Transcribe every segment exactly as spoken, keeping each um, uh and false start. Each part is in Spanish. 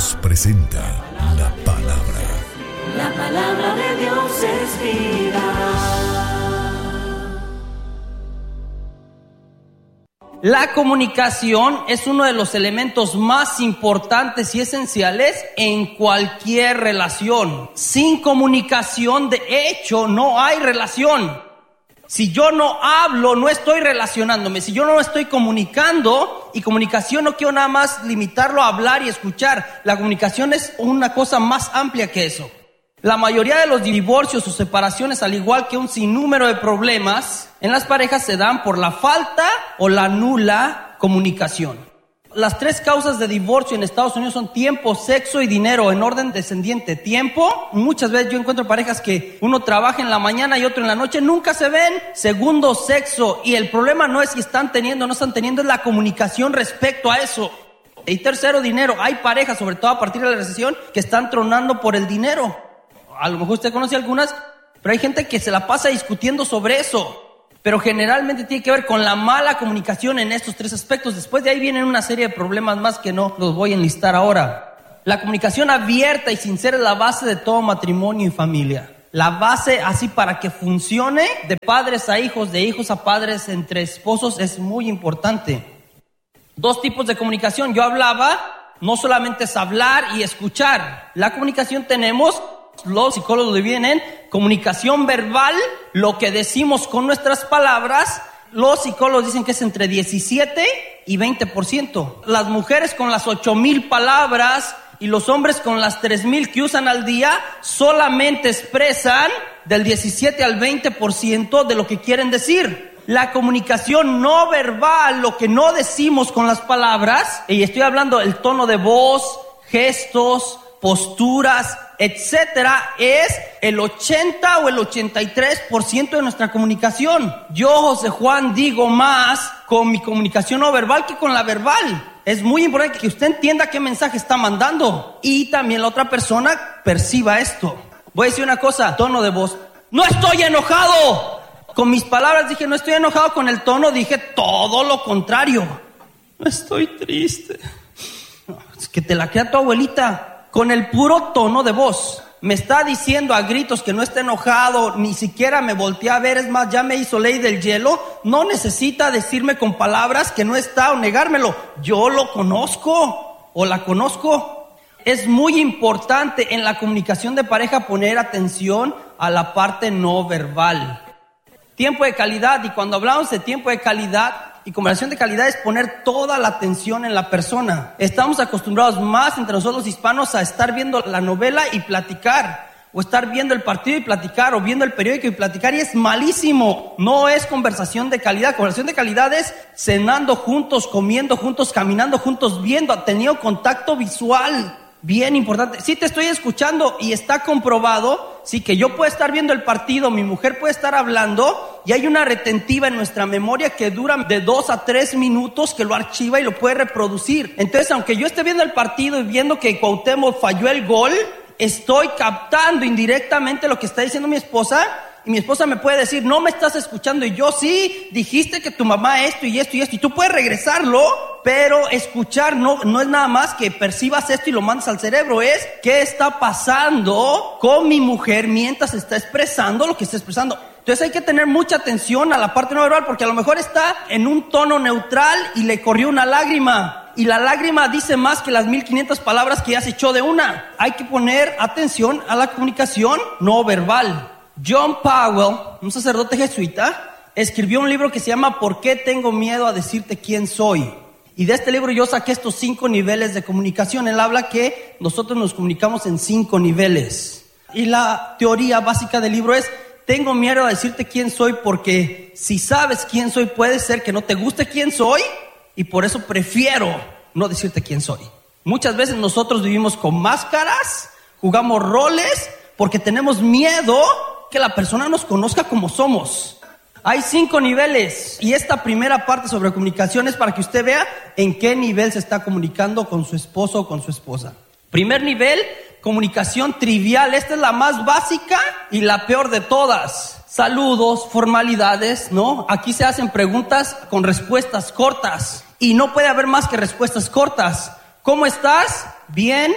Dios presenta la palabra. La palabra de Dios es vida. La comunicación es uno de los elementos más importantes y esenciales en cualquier relación. Sin comunicación, de hecho, no hay relación. Si yo no hablo, no estoy relacionándome. Si yo no estoy comunicando, y comunicación no quiero nada más limitarlo a hablar y escuchar. La comunicación es una cosa más amplia que eso. La mayoría de los divorcios o separaciones, al igual que un sinnúmero de problemas en las parejas, se dan por la falta o la nula comunicación. Las tres causas de divorcio en Estados Unidos son tiempo, sexo y dinero, en orden descendiente. Tiempo, muchas veces yo encuentro parejas que uno trabaja en la mañana y otro en la noche, nunca se ven. Segundo, sexo, y el problema no es si están teniendo o no están teniendo, es la comunicación respecto a eso. Y tercero, dinero. Hay parejas, sobre todo a partir de la recesión, que están tronando por el dinero. A lo mejor usted conoce algunas, pero hay gente que se la pasa discutiendo sobre eso. Pero generalmente tiene que ver con la mala comunicación en estos tres aspectos. Después de ahí vienen una serie de problemas más que no los voy a enlistar ahora. La comunicación abierta y sincera es la base de todo matrimonio y familia. La base, así para que funcione, de padres a hijos, de hijos a padres, entre esposos, es muy importante. Dos tipos de comunicación. Yo hablaba, no solamente es hablar y escuchar. La comunicación tenemos... Los psicólogos dividen comunicación verbal, lo que decimos con nuestras palabras. Los psicólogos dicen que es entre diecisiete y veinte por ciento. Las mujeres con las ocho mil palabras y los hombres con las tres mil que usan al día solamente expresan del diecisiete al veinte por ciento de lo que quieren decir. La comunicación no verbal, lo que no decimos con las palabras, y estoy hablando del tono de voz, gestos, posturas, etcétera, es el ochenta o el ochenta y tres por ciento de nuestra comunicación. Yo, José Juan, digo más con mi comunicación no verbal que con la verbal. Es muy importante que usted entienda qué mensaje está mandando y también la otra persona perciba esto. Voy a decir una cosa, tono de voz. ¡No estoy enojado! Con mis palabras dije, no estoy enojado. Con el tono dije todo lo contrario. No estoy triste. No, es que te la queda tu abuelita. Con el puro tono de voz. Me está diciendo a gritos que no está enojado, ni siquiera me volteé a ver, es más, ya me hizo ley del hielo. No necesita decirme con palabras que no está o negármelo. Yo lo conozco o la conozco. Es muy importante en la comunicación de pareja poner atención a la parte no verbal. Tiempo de calidad, y cuando hablamos de tiempo de calidad y conversación de calidad es poner toda la atención en la persona. Estamos acostumbrados más entre nosotros los hispanos a estar viendo la novela y platicar, o estar viendo el partido y platicar, o viendo el periódico y platicar, y es malísimo. No es conversación de calidad. Conversación de calidad es cenando juntos, comiendo juntos, caminando juntos, viendo, teniendo contacto visual. Bien importante. Sí, te estoy escuchando y está comprobado, sí, que yo puedo estar viendo el partido, mi mujer puede estar hablando y hay una retentiva en nuestra memoria que dura de dos a tres minutos, que lo archiva y lo puede reproducir. Entonces, aunque yo esté viendo el partido y viendo que Cuauhtémoc falló el gol, estoy captando indirectamente lo que está diciendo mi esposa. Y mi esposa me puede decir, no me estás escuchando. Y yo, sí, dijiste que tu mamá esto y esto y esto. Y tú puedes regresarlo, pero escuchar no, no es nada más que percibas esto y lo mandas al cerebro. Es, ¿qué está pasando con mi mujer mientras está expresando lo que está expresando? Entonces hay que tener mucha atención a la parte no verbal, porque a lo mejor está en un tono neutral y le corrió una lágrima. Y la lágrima dice más que las mil quinientas palabras que ya se echó de una. Hay que poner atención a la comunicación no verbal. John Powell, un sacerdote jesuita, escribió un libro que se llama ¿Por qué tengo miedo a decirte quién soy? Y de este libro yo saqué estos cinco niveles de comunicación. Él habla que nosotros nos comunicamos en cinco niveles. Y la teoría básica del libro es, tengo miedo a decirte quién soy porque si sabes quién soy puede ser que no te guste quién soy y por eso prefiero no decirte quién soy. Muchas veces nosotros vivimos con máscaras, jugamos roles porque tenemos miedo que la persona nos conozca como somos. Hay cinco niveles y esta primera parte sobre comunicación es para que usted vea en qué nivel se está comunicando con su esposo o con su esposa. Primer nivel, comunicación trivial. Esta es la más básica y la peor de todas. Saludos, formalidades, ¿no? Aquí se hacen preguntas con respuestas cortas y no puede haber más que respuestas cortas. ¿Cómo estás? Bien.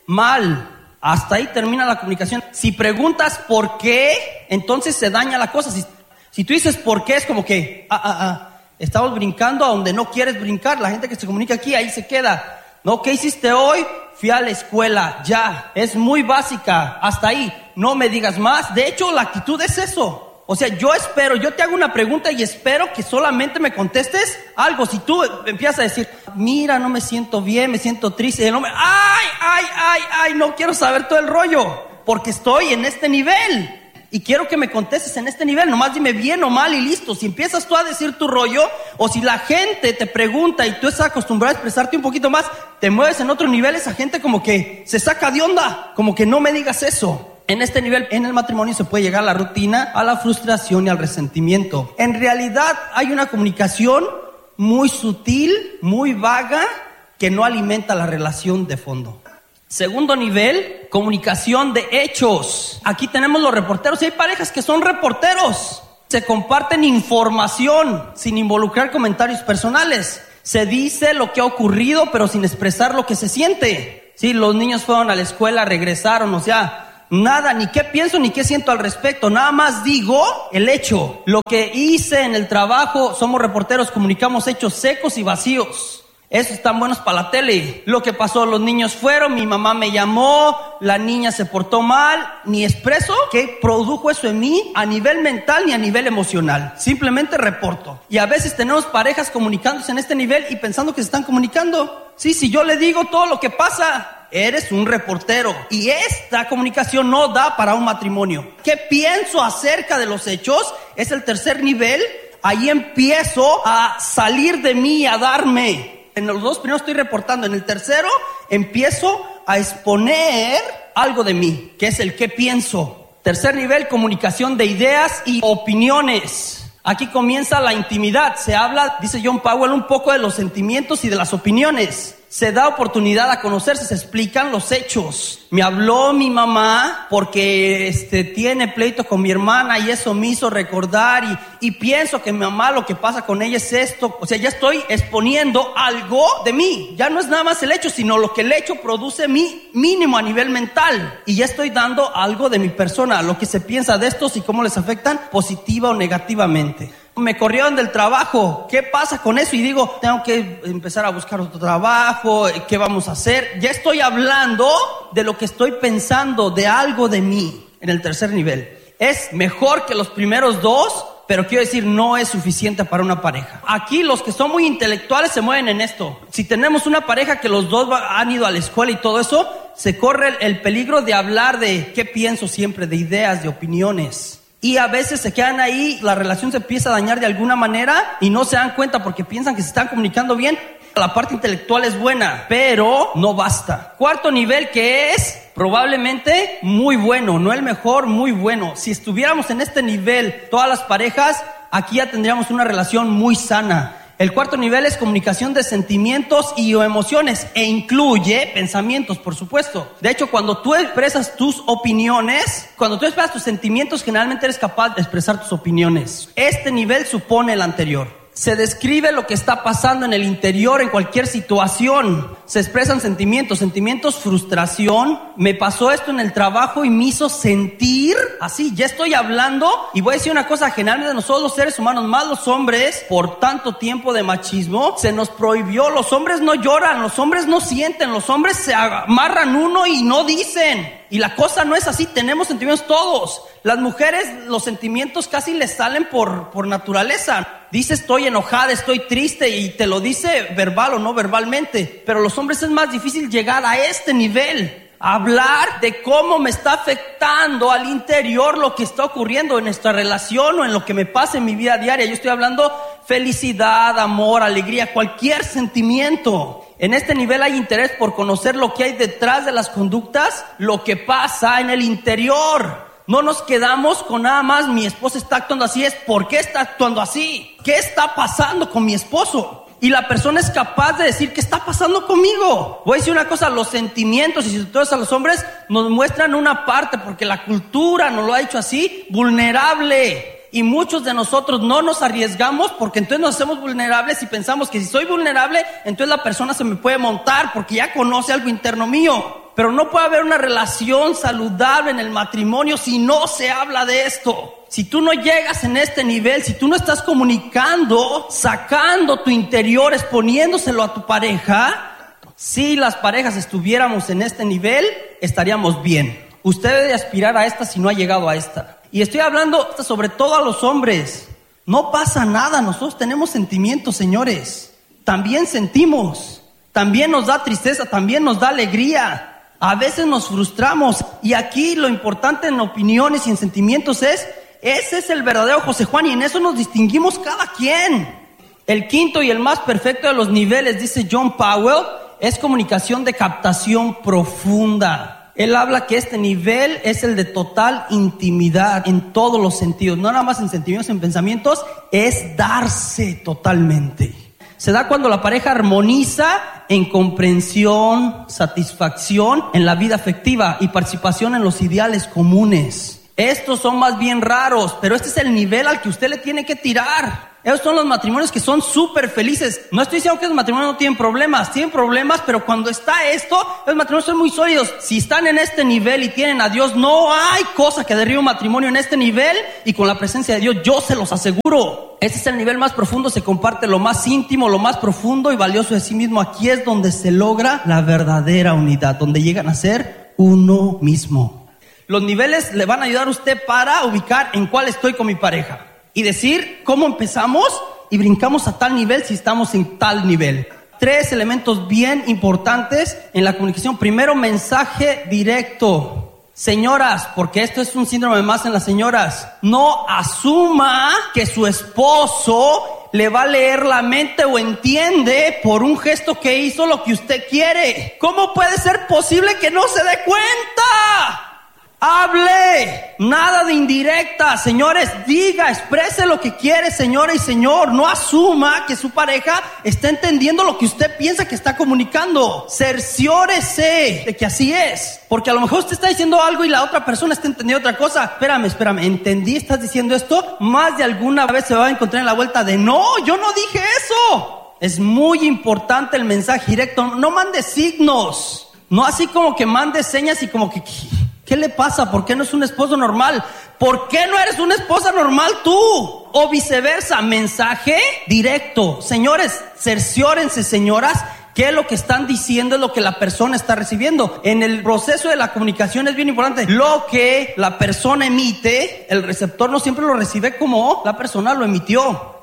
mal. Hasta ahí termina la comunicación. Si preguntas por qué, entonces se daña la cosa. Si, si tú dices por qué, es como que, ah, ah, ah, estamos brincando a donde no quieres brincar. La gente que se comunica aquí, ahí se queda. No, ¿qué hiciste hoy? Fui a la escuela, ya. Es muy básica, hasta ahí. No me digas más. De hecho, la actitud es eso. O sea, yo espero, yo te hago una pregunta y espero que solamente me contestes algo. Si tú empiezas a decir, mira, no me siento bien, me siento triste, y el hombre, ay, ay, ay, ay, no quiero saber todo el rollo, porque estoy en este nivel y quiero que me contestes en este nivel. Nomás dime bien o mal y listo. Si empiezas tú a decir tu rollo, o si la gente te pregunta y tú estás acostumbrado a expresarte un poquito más, te mueves en otro nivel, esa gente como que se saca de onda, como que no me digas eso. En este nivel, en el matrimonio se puede llegar a la rutina, a la frustración y al resentimiento. En realidad hay una comunicación muy sutil, muy vaga, que no alimenta la relación de fondo. Segundo nivel, comunicación de hechos. Aquí tenemos los reporteros y hay parejas que son reporteros. Se comparten información sin involucrar comentarios personales. Se dice lo que ha ocurrido, pero sin expresar lo que se siente. Sí, los niños fueron a la escuela, regresaron, o sea... Nada, ni qué pienso ni qué siento al respecto. Nada más digo el hecho. Lo que hice en el trabajo, somos reporteros, comunicamos hechos secos y vacíos. Esos están buenos para la tele. Lo que pasó, los niños fueron, mi mamá me llamó, la niña se portó mal. Ni expreso qué produjo eso en mí a nivel mental ni a nivel emocional. Simplemente reporto. Y a veces tenemos parejas comunicándose en este nivel y pensando que se están comunicando. Sí, si yo le digo todo lo que pasa... Eres un reportero y esta comunicación no da para un matrimonio. ¿Qué pienso acerca de los hechos? Es el tercer nivel. Ahí empiezo a salir de mí, a darme. En los dos primeros estoy reportando. En el tercero empiezo a exponer algo de mí, que es el qué pienso. Tercer nivel, comunicación de ideas y opiniones. Aquí comienza la intimidad. Se habla, dice John Powell, un poco de los sentimientos y de las opiniones. Se da oportunidad a conocerse, se explican los hechos. Me habló mi mamá porque este, tiene pleito con mi hermana y eso me hizo recordar y, y pienso que mi mamá lo que pasa con ella es esto. O sea, ya estoy exponiendo algo de mí. Ya no es nada más el hecho, sino lo que el hecho produce mi mínimo a nivel mental. Y ya estoy dando algo de mi persona, lo que se piensa de estos y cómo les afectan positiva o negativamente. Me corrieron del trabajo, ¿qué pasa con eso? Y digo, tengo que empezar a buscar otro trabajo, ¿qué vamos a hacer? Ya estoy hablando de lo que estoy pensando, de algo de mí, en el tercer nivel. Es mejor que los primeros dos, pero quiero decir, no es suficiente para una pareja. Aquí los que son muy intelectuales se mueven en esto. Si tenemos una pareja que los dos han ido a la escuela y todo eso, se corre el, el peligro de hablar de qué pienso siempre, de ideas, de opiniones. Y a veces se quedan ahí, la relación se empieza a dañar de alguna manera y no se dan cuenta porque piensan que se están comunicando bien. La parte intelectual es buena, pero no basta. Cuarto nivel, que es probablemente muy bueno, no el mejor, muy bueno. Si estuviéramos en este nivel, todas las parejas, aquí ya tendríamos una relación muy sana. El cuarto nivel es comunicación de sentimientos y o emociones e incluye pensamientos, por supuesto. De hecho, cuando tú expresas tus opiniones, cuando tú expresas tus sentimientos, generalmente eres capaz de expresar tus opiniones. Este nivel supone el anterior. Se describe lo que está pasando en el interior en cualquier situación. Se expresan sentimientos, sentimientos, frustración. Me pasó esto en el trabajo y me hizo sentir así. Ya estoy hablando y voy a decir una cosa. Generalmente nosotros los seres humanos, más los hombres, por tanto tiempo de machismo, se nos prohibió. Los hombres no lloran, los hombres no sienten, los hombres se amarran uno y no dicen. Y la cosa no es así, tenemos sentimientos todos. Las mujeres, los sentimientos casi les salen por, por naturaleza. Dice estoy enojada, estoy triste y te lo dice verbal o no verbalmente. Pero los hombres es más difícil llegar a este nivel. Hablar de cómo me está afectando al interior lo que está ocurriendo en nuestra relación o en lo que me pasa en mi vida diaria. Yo estoy hablando felicidad, amor, alegría, cualquier sentimiento. En este nivel hay interés por conocer lo que hay detrás de las conductas, lo que pasa en el interior. No nos quedamos con nada más, mi esposa está actuando así, es ¿por qué está actuando así? ¿Qué está pasando con mi esposo? Y la persona es capaz de decir ¿qué está pasando conmigo? Voy a decir una cosa, los sentimientos y sobre todo a los hombres nos muestran una parte, porque la cultura nos lo ha hecho así, vulnerable. Y muchos de nosotros no nos arriesgamos porque entonces nos hacemos vulnerables y pensamos que si soy vulnerable, entonces la persona se me puede montar porque ya conoce algo interno mío. Pero no puede haber una relación saludable en el matrimonio si no se habla de esto. Si tú no llegas en este nivel, si tú no estás comunicando, sacando tu interior, exponiéndoselo a tu pareja, si las parejas estuviéramos en este nivel, estaríamos bien. Usted debe aspirar a esta si no ha llegado a esta. Y estoy hablando sobre todo a los hombres. No pasa nada, nosotros tenemos sentimientos, señores. También sentimos, también nos da tristeza, también nos da alegría. A veces nos frustramos. Y aquí lo importante en opiniones y en sentimientos es... Ese es el verdadero José Juan y en eso nos distinguimos cada quien. El quinto y el más perfecto de los niveles, dice John Powell, es comunicación de captación profunda. Él habla que este nivel es el de total intimidad en todos los sentidos, no nada más en sentimientos, en pensamientos, es darse totalmente. Se da cuando la pareja armoniza en comprensión, satisfacción en la vida afectiva y participación en los ideales comunes. Estos son más bien raros, pero este es el nivel al que usted le tiene que tirar. Esos son los matrimonios que son súper felices. No estoy diciendo que los matrimonios no tienen problemas, tienen problemas, pero cuando está esto, los matrimonios son muy sólidos. Si están en este nivel y tienen a Dios, no hay cosa que derribe un matrimonio en este nivel y con la presencia de Dios, yo se los aseguro. Este es el nivel más profundo, se comparte lo más íntimo, lo más profundo y valioso de sí mismo. Aquí es donde se logra la verdadera unidad, donde llegan a ser uno mismo. Los niveles le van a ayudar a usted para ubicar en cuál estoy con mi pareja y decir cómo empezamos y brincamos a tal nivel si estamos en tal nivel. Tres elementos bien importantes en la comunicación. Primero, mensaje directo. Señoras, porque esto es un síndrome más en las señoras, no asuma que su esposo le va a leer la mente o entiende por un gesto que hizo lo que usted quiere. ¿Cómo puede ser posible que no se dé cuenta? Hable, nada de indirecta, señores, diga, exprese lo que quiere, señora y señor. No asuma que su pareja está entendiendo lo que usted piensa que está comunicando. Cerciórese de que así es, porque a lo mejor usted está diciendo algo y la otra persona está entendiendo otra cosa. Espérame, espérame, entendí, estás diciendo esto. Más de alguna vez se va a encontrar en la vuelta de no, yo no dije eso. Es muy importante el mensaje directo, no mande signos, no así como que mande señas y como que... ¿Qué le pasa? ¿Por qué no es un esposo normal? ¿Por qué no eres una esposa normal tú? O viceversa, mensaje directo. Señores, cerciórense, señoras, que lo que están diciendo es lo que la persona está recibiendo. En el proceso de la comunicación es bien importante. Lo que la persona emite, el receptor no siempre lo recibe como la persona lo emitió.